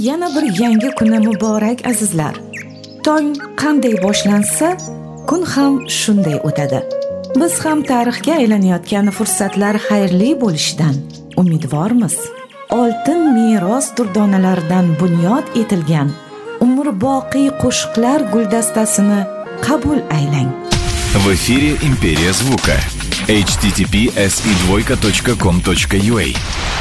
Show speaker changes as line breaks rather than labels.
Yana bir yangi kuni muborak azizlar. Tong qanday boshlansa, kun ham shunday o'tadi. Biz ham tarixga aylanayotgan fursatlar xayrli bo'lishidan umidvormiz. Oltin meros durdonalaridan bunyod etilgan umrboqiy qo'shiqlar guldastasini qabul aylang.
В эфире «Империя звука». https://com.ua